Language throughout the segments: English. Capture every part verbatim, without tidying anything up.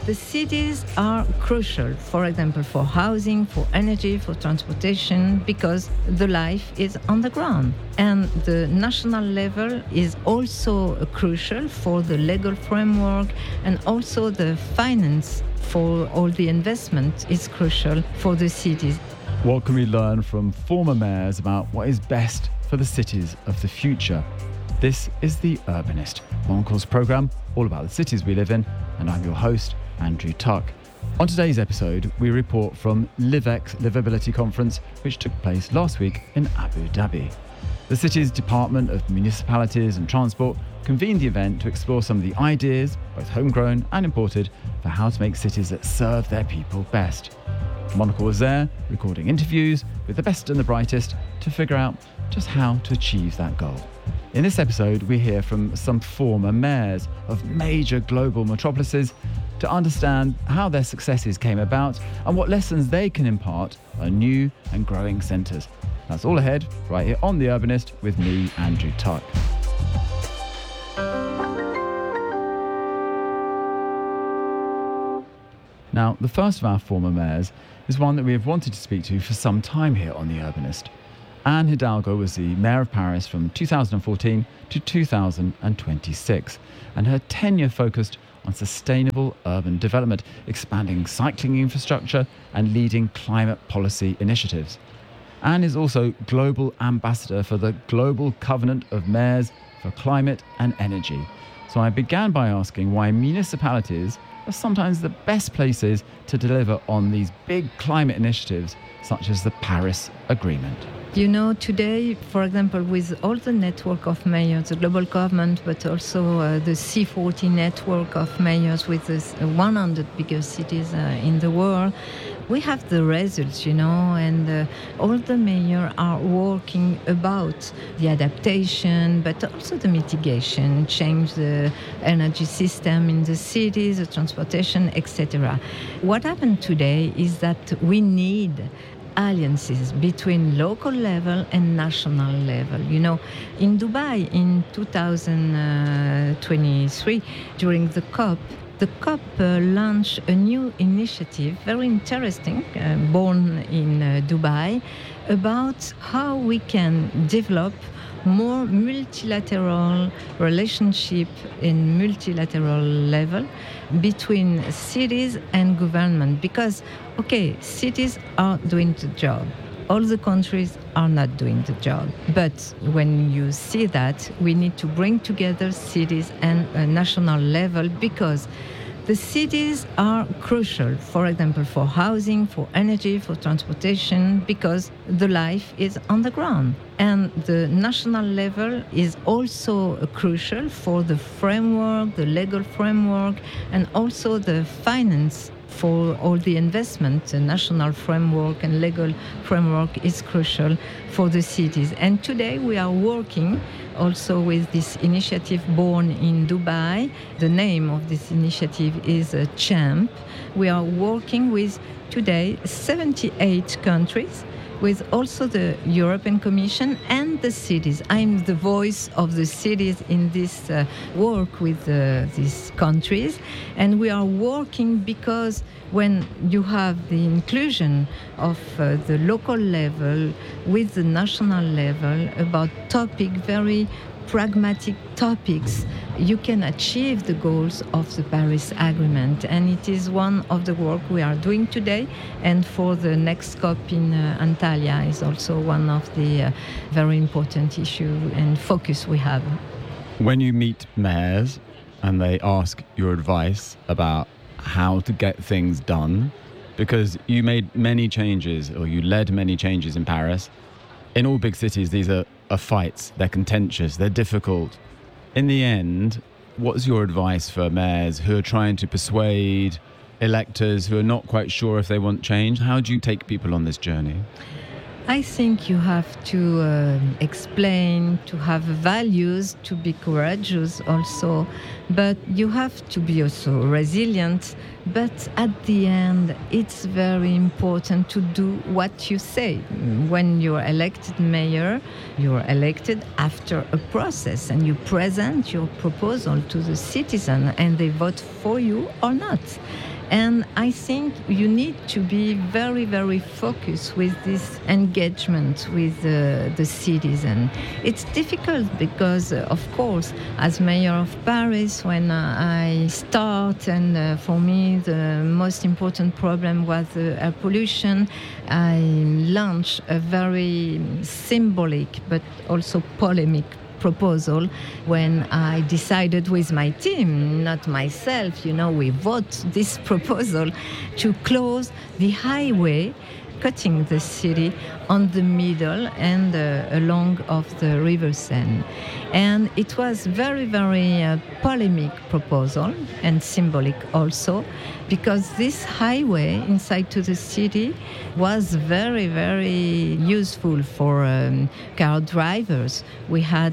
The cities are crucial, for example, for housing, for energy, for transportation, because the life is on the ground. And the national level is also crucial for the legal framework, and also the finance for all the investment is crucial for the cities. What can we learn from former mayors about what is best for the cities of the future? This is The Urbanist, Mon Course programme all about the cities we live in, and I'm your host, Andrew Tuck. On today's episode, we report from LiveX Livability Conference, which took place last week in Abu Dhabi. The city's Department of Municipalities and Transport convened the event to explore some of the ideas, both homegrown and imported, for how to make cities that serve their people best. Monica was there, recording interviews with the best and the brightest to figure out just how to achieve that goal. In this episode, we hear from some former mayors of major global metropolises to understand how their successes came about and what lessons they can impart on new and growing centres. That's all ahead right here on The Urbanist with me, Andrew Tuck. Now, the first of our former mayors is one that we have wanted to speak to for some time here on The Urbanist. Anne Hidalgo was the mayor of Paris from two thousand fourteen to two thousand twenty-six, and her tenure focused on sustainable urban development, expanding cycling infrastructure and leading climate policy initiatives. Anne is also global ambassador for the Global Covenant of Mayors for Climate and Energy. So I began by asking why municipalities are sometimes the best places to deliver on these big climate initiatives, such as the Paris Agreement. You know, today, for example, with all the network of mayors, the global government, but also uh, the C forty network of mayors with the one hundred biggest cities uh, in the world, we have the results, you know, and uh, all the mayors are working about the adaptation, but also the mitigation, change the energy system in the cities, the transportation, et cetera. What happened today is that we need alliances between local level and national level. You know, in Dubai in two thousand twenty-three, during the COP, the COP uh, launched a new initiative, very interesting, uh, born in uh, Dubai, about how we can develop more multilateral relationship in multilateral level between cities and government. Because, okay, cities are doing the job. All the countries are not doing the job. But when you see that, we need to bring together cities and a national level, because the cities are crucial, for example, for housing, for energy, for transportation, because the life is on the ground. And the national level is also crucial for the framework, the legal framework, and also the finance for all the investment. The national framework and legal framework is crucial for the cities. And today we are working also with this initiative born in Dubai. The name of this initiative is uh, CHAMP. We are working with today seventy-eight countries, with also the European Commission and the cities. I'm the voice of the cities in this uh, work with uh, these countries. And we are working because when you have the inclusion of uh, the local level with the national level about topic, very pragmatic topics, you can achieve the goals of the Paris Agreement. And it is one of the work we are doing today. And for the next COP in uh, Antalya is also one of the uh, very important issue and focus we have. When you meet mayors and they ask your advice about how to get things done, because you made many changes, or you led many changes in Paris. In all big cities, these are, are fights, they're contentious, they're difficult. In the end, what's your advice for mayors who are trying to persuade electors who are not quite sure if they want change? How do you take people on this journey? I think you have to uh, explain, to have values, to be courageous also, but you have to be also resilient. But at the end, it's very important to do what you say. When you're elected mayor, you're elected after a process, and you present your proposal to the citizen, and they vote for you or not. And I think you need to be very, very focused with this engagement with uh, the citizen. It's difficult because, uh, of course, as mayor of Paris, when uh, I start, and uh, for me the most important problem was uh, air pollution, I launched a very symbolic but also polemic proposal when I decided with my team, not myself, you know, we vote this proposal to close the highway cutting the city on the middle and uh, along of the River Seine. And it was very, very uh, polemic proposal and symbolic also, because this highway inside to the city was very, very useful for um, car drivers. We had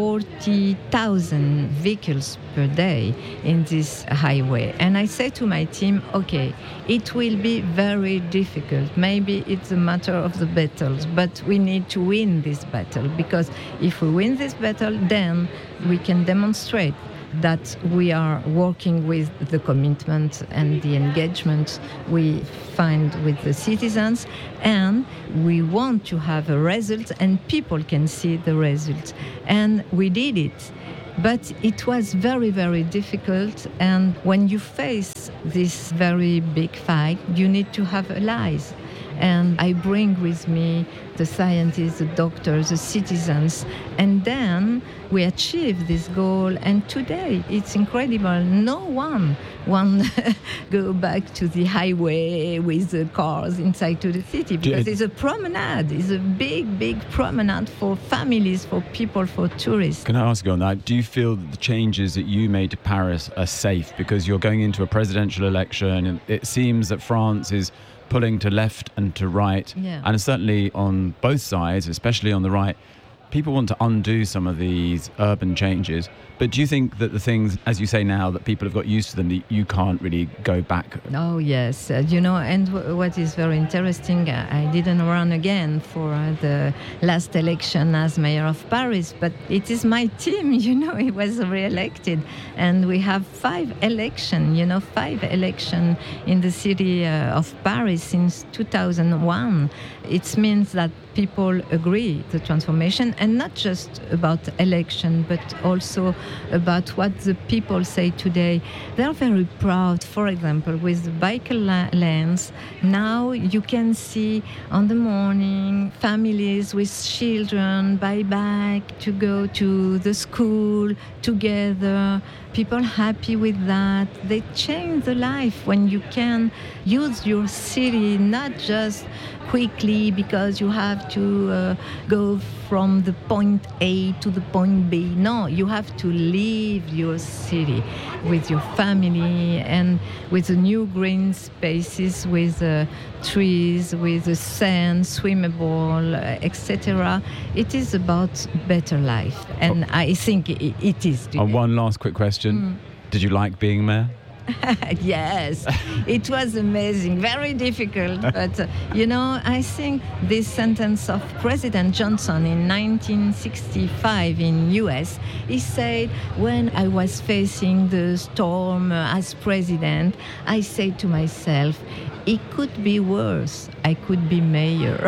forty thousand vehicles per day in this highway. And I said to my team, okay, it will be very difficult. Maybe it's a matter of the battles, but we need to win this battle, because if we win this battle, then we can demonstrate that we are working with the commitment and the engagement we find with the citizens, and we want to have a result and people can see the result. And we did it. But it was very, very difficult, and when you face this very big fight, you need to have allies. And I bring with me the scientists, the doctors, the citizens, and then we achieve this goal. And today it's incredible. No one wants to go back to the highway with the cars inside to the city, because it's a promenade. It's a big, big promenade for families, for people, for tourists. Can I ask you on that? Do you feel that the changes that you made to Paris are safe? Because you're going into a presidential election, and it seems that France is pulling to left and to right, yeah. And certainly on both sides, especially on the right, people want to undo some of these urban changes. But do you think that the things, as you say now, that people have got used to them, that you can't really go back? Oh, yes. Uh, you know, and w- what is very interesting, uh, I didn't run again for uh, the last election as mayor of Paris, but it is my team, you know, he was re-elected. And we have five elections, you know, five elections in the city uh, of Paris since two thousand one. It means that people agree the transformation, and not just about election, but also about what the people say today. They're very proud, for example, with the bicycle lanes. Now you can see on the morning families with children by bike to go to the school together. People happy with that. They change the life when you can use your city not just quickly because you have to uh, go from the point A to the point B. No, you have to leave your city with your family and with the new green spaces, with uh, trees, with the sand, swimmable, uh, et cetera. It is about better life, and oh. I think it, it is today. And one last quick question. Mm. Did you like being mayor? Yes, it was amazing, very difficult. But, uh, you know, I think this sentence of President Johnson in nineteen sixty-five in U S, he said, when I was facing the storm uh, as president, I said to myself, it could be worse. I could be mayor.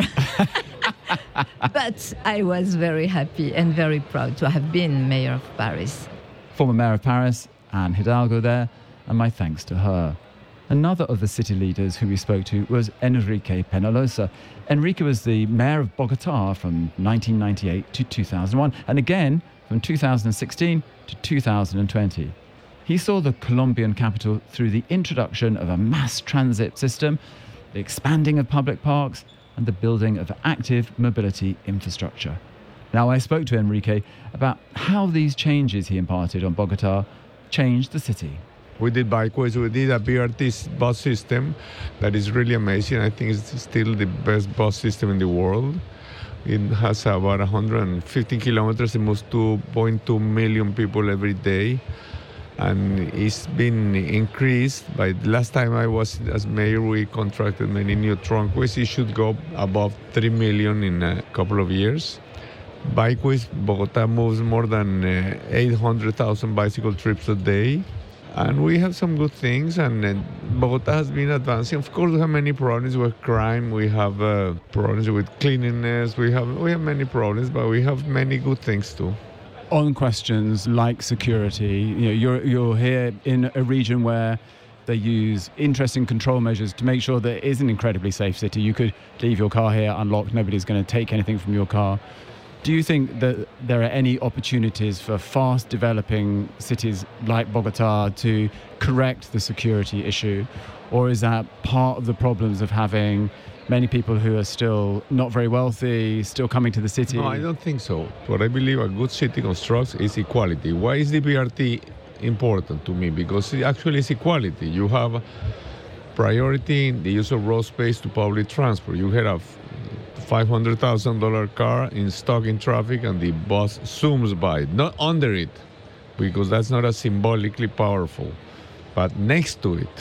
But I was very happy and very proud to have been mayor of Paris. Former mayor of Paris, Anne Hidalgo there, and my thanks to her. Another of the city leaders who we spoke to was Enrique Peñalosa. Enrique was the mayor of Bogotá from nineteen ninety-eight to two thousand one, and again from two thousand sixteen to two thousand twenty. He saw the Colombian capital through the introduction of a mass transit system, the expanding of public parks, and the building of active mobility infrastructure. Now, I spoke to Enrique about how these changes he imparted on Bogotá changed the city. We did bikeways, we did a B R T bus system that is really amazing. I think it's still the best bus system in the world. It has about one hundred fifteen kilometers. It moves two point two million people every day. And it's been increased. By the last time I was as mayor, we contracted many new trunkways. It should go above three million in a couple of years. Bikeways, Bogotá moves more than uh, eight hundred thousand bicycle trips a day. And we have some good things, and uh, Bogota has been advancing. Of course, we have many problems with crime. We have uh, problems with cleanliness. We have we have many problems, but we have many good things too. On questions like security, you know, you're you're here in a region where they use interesting control measures to make sure that it is an incredibly safe city. You could leave your car here unlocked. Nobody's going to take anything from your car. Do you think that there are any opportunities for fast developing cities like Bogota to correct the security issue? Or is that part of the problems of having many people who are still not very wealthy, still coming to the city? No, I don't think so. What I believe a good city constructs is equality. Why is the B R T important to me? Because it actually is equality. You have priority in the use of road space to public transport. You have five hundred thousand dollars car in stock in traffic and the bus zooms by, not under it, because that's not as symbolically powerful, but next to it.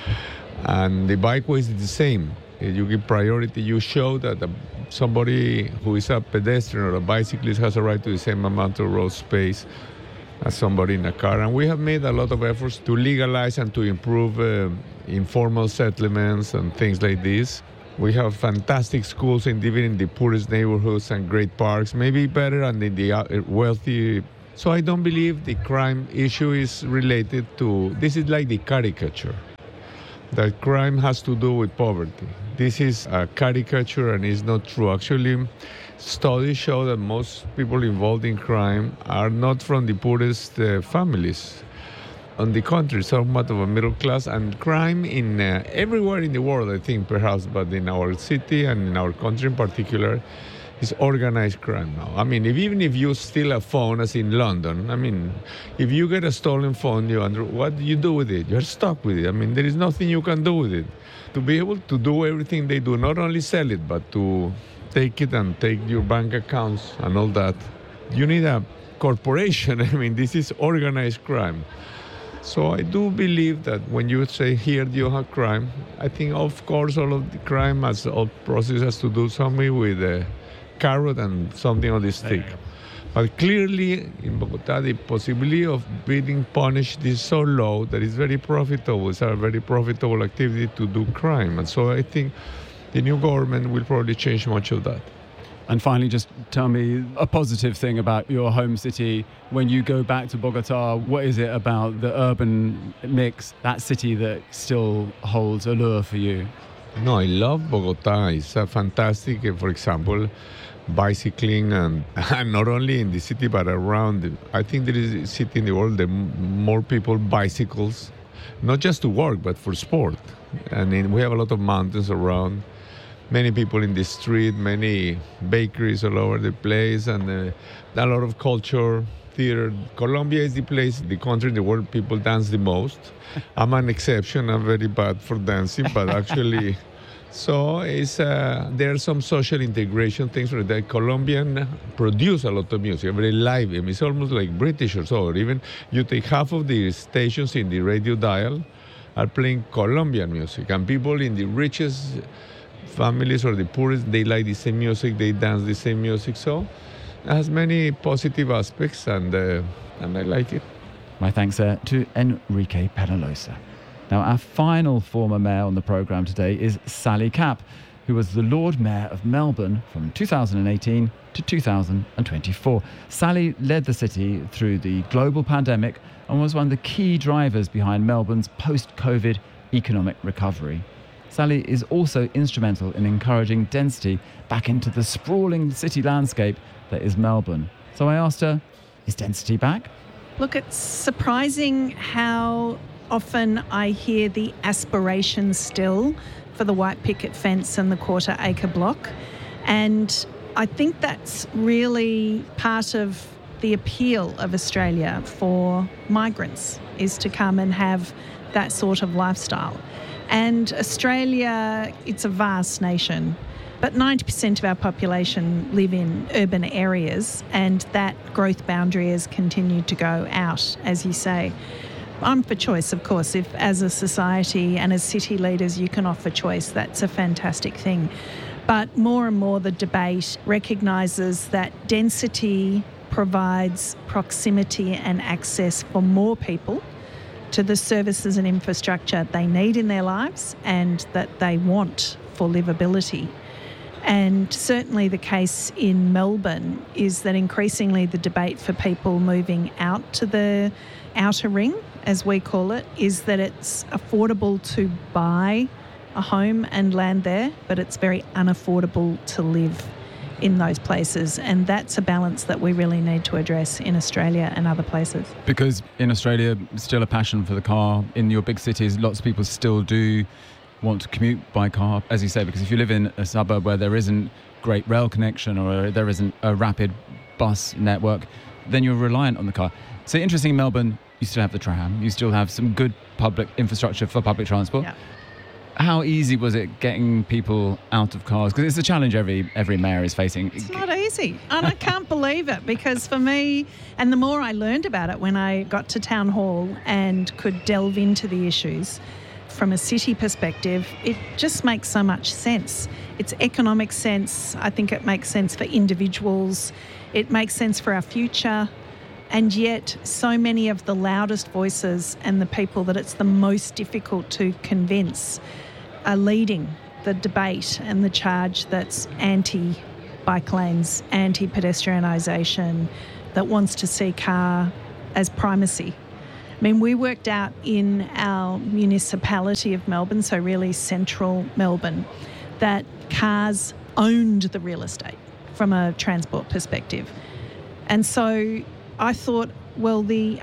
And the bikeway is the same. You give priority, you show that the, somebody who is a pedestrian or a bicyclist has a right to the same amount of road space as somebody in a car. And we have made a lot of efforts to legalize and to improve uh, informal settlements and things like this. We have fantastic schools, in, even in the poorest neighborhoods, and great parks, maybe better than in the wealthy. So I don't believe the crime issue is related to, this is like the caricature, that crime has to do with poverty. This is a caricature and it's not true. Actually, studies show that most people involved in crime are not from the poorest uh, families. On the contrary, somewhat of a middle class, and crime in uh, everywhere in the world, I think, perhaps, but in our city and in our country in particular, is organized crime now. I mean, if, even if you steal a phone, as in London, I mean, if you get a stolen phone, you under, what do you do with it? You're stuck with it. I mean, there is nothing you can do with it. To be able to do everything they do, not only sell it, but to take it and take your bank accounts and all that, you need a corporation. I mean, this is organized crime. So I do believe that when you say here you have crime, I think of course all of the crime as all process has to do something with a carrot and something on the stick. But clearly in Bogota the possibility of being punished is so low that it's very profitable. It's a very profitable activity to do crime. And so I think the new government will probably change much of that. And finally, just tell me a positive thing about your home city. When you go back to Bogota, what is it about the urban mix, that city, that still holds allure for you? No, I love Bogota. It's a fantastic, for example, bicycling, and, and not only in the city but around. I think there is a city in the world that more people bicycles, not just to work but for sport. And in, we have a lot of mountains around. Many people in the street, many bakeries all over the place, and uh, a lot of culture, theater. Colombia is the place, the country in the world people dance the most. I'm an exception. I'm very bad for dancing, but actually, so it's uh, there are some social integration things for that. Colombian produce a lot of music, very live. I mean, it's almost like British or so. Or even you take half of the stations in the radio dial are playing Colombian music, and people in the richest families or the poorest, they like the same music, they dance the same music. So it has many positive aspects, and uh, and I like it. My thanks uh, to Enrique Peñalosa. Now, our final former mayor on the programme today is Sally Capp, who was the Lord Mayor of Melbourne from two thousand eighteen to two thousand twenty-four. Sally led the city through the global pandemic and was one of the key drivers behind Melbourne's post-COVID economic recovery. Sally is also instrumental in encouraging density back into the sprawling city landscape that is Melbourne. So I asked her, is density back? Look, it's surprising how often I hear the aspirations still for the white picket fence and the quarter acre block. And I think that's really part of the appeal of Australia for migrants, is to come and have that sort of lifestyle. And Australia, it's a vast nation, but ninety percent of our population live in urban areas, and that growth boundary has continued to go out, as you say. I'm for choice, of course. If as a society and as city leaders you can offer choice, that's a fantastic thing. But more and more the debate recognises that density provides proximity and access for more people to the services and infrastructure they need in their lives and that they want for livability. And certainly the case in Melbourne is that increasingly the debate for people moving out to the outer ring, as we call it, is that it's affordable to buy a home and land there, but it's very unaffordable to live in those places. And that's a balance that we really need to address in Australia and other places. Because in Australia, still a passion for the car. In your big cities, lots of people still do want to commute by car, as you say, because if you live in a suburb where there isn't great rail connection or there isn't a rapid bus network, then you're reliant on the car. So interesting, in Melbourne, you still have the tram, you still have some good public infrastructure for public transport. Yeah. How easy was it getting people out of cars? Because it's a challenge every every mayor is facing. It's not easy. And I can't believe it, because for me, and the more I learned about it when I got to Town Hall and could delve into the issues from a city perspective, it just makes so much sense. It's economic sense. I think it makes sense for individuals. It makes sense for our future. And yet so many of the loudest voices and the people that it's the most difficult to convince are leading the debate and the charge that's anti-bike lanes, anti-pedestrianisation, that wants to see car as primacy. I mean, we worked out in our municipality of Melbourne, so really central Melbourne, that cars owned the real estate from a transport perspective. And so I thought, well, the